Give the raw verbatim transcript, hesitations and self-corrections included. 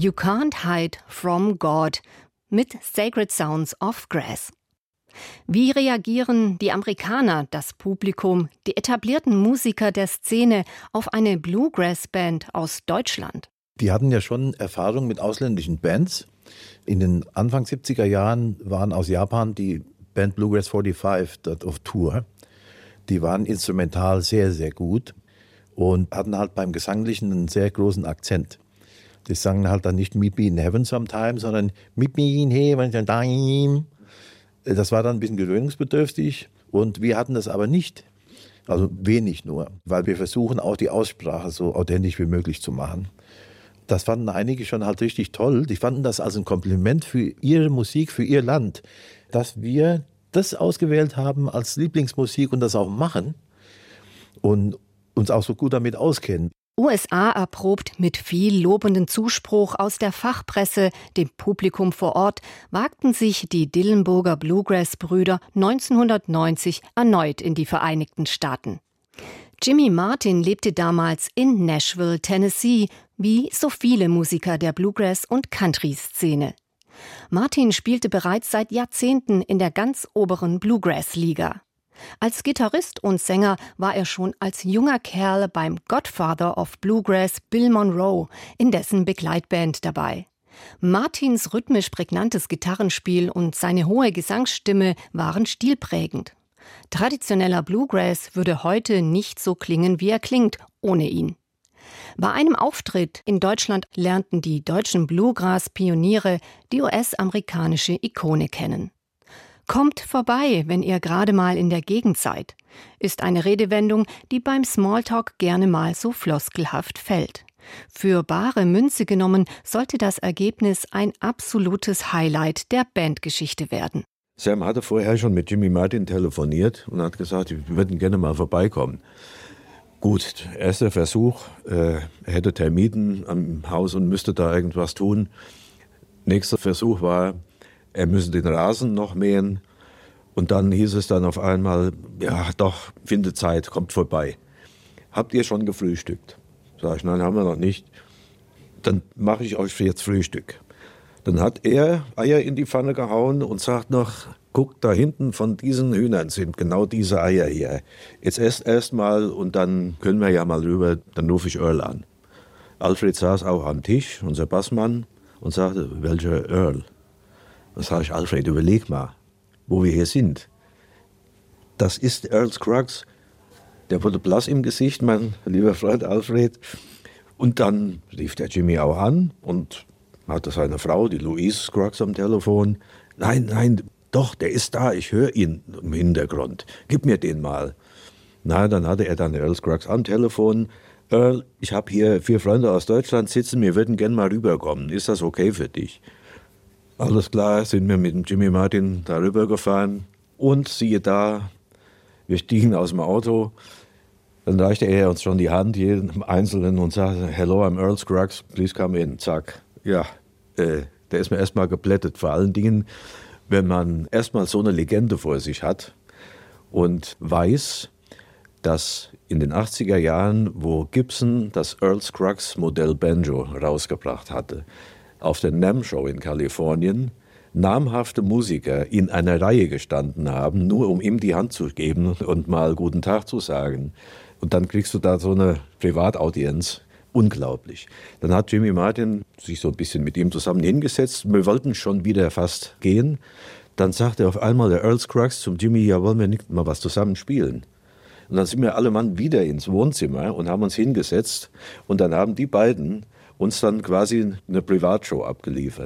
You Can't Hide from God mit Sacred Sounds of Grass. Wie reagieren die Amerikaner, das Publikum, die etablierten Musiker der Szene auf eine Bluegrass-Band aus Deutschland? Die hatten ja schon Erfahrung mit ausländischen Bands. In den Anfang siebziger Jahren waren aus Japan die Band Bluegrass fünfundvierzig dort auf Tour. Die waren instrumental sehr, sehr gut und hatten halt beim Gesanglichen einen sehr großen Akzent. Die sangen halt dann nicht Meet Me in Heaven Sometime, sondern Meet Me in Heaven Sometime. Das war dann ein bisschen gewöhnungsbedürftig und wir hatten das aber nicht. Also wenig nur, weil wir versuchen auch die Aussprache so authentisch wie möglich zu machen. Das fanden einige schon halt richtig toll. Die fanden das als ein Kompliment für ihre Musik, für ihr Land, dass wir das ausgewählt haben als Lieblingsmusik und das auch machen und uns auch so gut damit auskennen. U S A erprobt mit viel lobenden Zuspruch aus der Fachpresse, dem Publikum vor Ort, wagten sich die Dillenburger Bluegrass-Brüder neunzehnhundertneunzig erneut in die Vereinigten Staaten. Jimmy Martin lebte damals in Nashville, Tennessee, wie so viele Musiker der Bluegrass- und Country-Szene. Martin spielte bereits seit Jahrzehnten in der ganz oberen Bluegrass-Liga. Als Gitarrist und Sänger war er schon als junger Kerl beim Godfather of Bluegrass Bill Monroe in dessen Begleitband dabei. Martins rhythmisch prägnantes Gitarrenspiel und seine hohe Gesangsstimme waren stilprägend. Traditioneller Bluegrass würde heute nicht so klingen, wie er klingt, ohne ihn. Bei einem Auftritt in Deutschland lernten die deutschen Bluegrass-Pioniere die U S-amerikanische Ikone kennen. Kommt vorbei, wenn ihr gerade mal in der Gegend seid, ist eine Redewendung, die beim Smalltalk gerne mal so floskelhaft fällt. Für bare Münze genommen sollte das Ergebnis ein absolutes Highlight der Bandgeschichte werden. Sam hatte vorher schon mit Jimmy Martin telefoniert und hat gesagt, wir würden gerne mal vorbeikommen. Gut, erster Versuch, äh, er hätte Termiten am Haus und müsste da irgendwas tun. Nächster Versuch war, er müsse den Rasen noch mähen. Und dann hieß es dann auf einmal, ja doch, findet Zeit, kommt vorbei. Habt ihr schon gefrühstückt? Sag ich, nein, haben wir noch nicht. Dann mache ich euch jetzt Frühstück. Dann hat er Eier in die Pfanne gehauen und sagt noch, guckt, da hinten von diesen Hühnern sind genau diese Eier hier. Jetzt esst erst mal und dann können wir ja mal rüber, dann rufe ich Earl an. Alfred saß auch am Tisch, unser Bassmann, und sagte, welcher Earl? Da sage ich, Alfred, überleg mal, wo wir hier sind. Das ist Earl Scruggs. Der wurde blass im Gesicht, mein lieber Freund Alfred. Und dann rief der Jimmy auch an und hatte seine Frau, die Louise Scruggs, am Telefon. Nein, nein, doch, der ist da, ich höre ihn im Hintergrund. Gib mir den mal. Na, dann hatte er dann Earl Scruggs am Telefon. Earl, ich habe hier vier Freunde aus Deutschland sitzen, wir würden gern mal rüberkommen. Ist das okay für dich? Alles klar, sind wir mit dem Jimmy Martin da rübergefahren. Und siehe da, wir stiegen aus dem Auto. Dann reichte er uns schon die Hand, jedem Einzelnen, und sagte, hello, I'm Earl Scruggs, please come in. Zack. Ja, äh, der ist mir erstmal geplättet. Vor allen Dingen, wenn man erstmal so eine Legende vor sich hat und weiß, dass in den achtziger Jahren, wo Gibson das Earl Scruggs Modell Banjo rausgebracht hatte, auf der NAMM Show in Kalifornien, namhafte Musiker in einer Reihe gestanden haben, nur um ihm die Hand zu geben und mal guten Tag zu sagen. Und dann kriegst du da so eine Privataudienz. Unglaublich. Dann hat Jimmy Martin sich so ein bisschen mit ihm zusammen hingesetzt. Wir wollten schon wieder fast gehen. Dann sagte auf einmal der Earl Scruggs zum Jimmy, ja, wollen wir nicht mal was zusammen spielen? Und dann sind wir alle Mann wieder ins Wohnzimmer und haben uns hingesetzt. Und dann haben die beiden uns dann quasi eine Privatshow abgeliefert.